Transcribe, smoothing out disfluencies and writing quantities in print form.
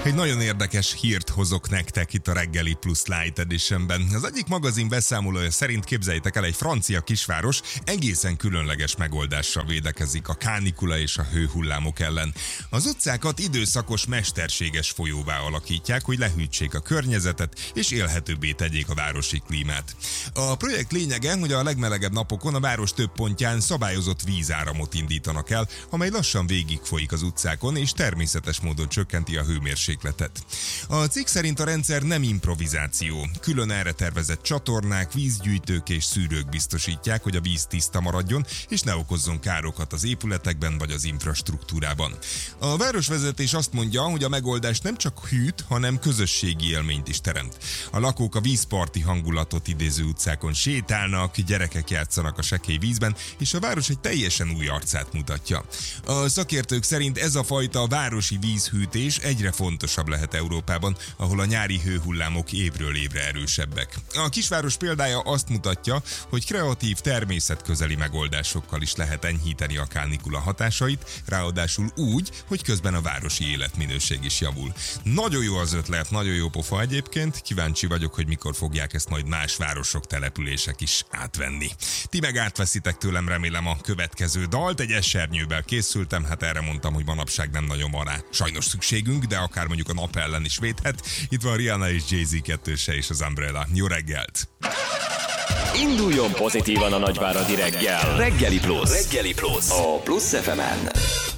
Egy nagyon érdekes hírt hozok nektek itt a Reggeli Plus Light Editionben. Az egyik magazin beszámolója szerint, képzeljétek el, egy francia kisváros egészen különleges megoldással védekezik a kánikula és a hőhullámok ellen. Az utcákat időszakos mesterséges folyóvá alakítják, hogy lehűtsék a környezetet és élhetőbbé tegyék a városi klímát. A projekt lényege, hogy a legmelegebb napokon a város több pontján szabályozott vízáramot indítanak el, amely lassan végigfolyik az utcákon és természetes módon csökkenti a hőmérsékletet. A cikk szerint a rendszer nem improvizáció. Külön erre tervezett csatornák, vízgyűjtők és szűrők biztosítják, hogy a víz tiszta maradjon, és ne okozzon károkat az épületekben vagy az infrastruktúrában. A városvezetés azt mondja, hogy a megoldás nem csak hűt, hanem közösségi élményt is teremt. A lakók a vízparti hangulatot idéző utcákon sétálnak, gyerekek játszanak a sekély vízben, és a város egy teljesen új arcát mutatja. A szakértők szerint ez a fajta városi vízhűtés egyre fontosabb lehet Európában, ahol a nyári hőhullámok évről évre erősebbek. A kisváros példája azt mutatja, hogy kreatív, természetközeli megoldásokkal is lehet enyhíteni a kánikula hatásait, ráadásul úgy, hogy közben a városi életminőség is javul. Nagyon jó az ötlet, nagyon jó pofa egyébként, kíváncsi vagyok, hogy mikor fogják ezt majd más városok, települések is átvenni. Ti meg átveszitek tőlem, remélem, a következő dalt, egy esernyővel készültem, hát erre mondtam, hogy manapság nem nagyon van rá sajnos szükségünk, de akár mondjuk a nap ellen is védhet. Itt van Rihanna és Jay-Z kettőse és az Umbrella. Jó reggelt! Induljon pozitívan a nagyváradi reggel. Reggeli Plus. A Plusz FM-en.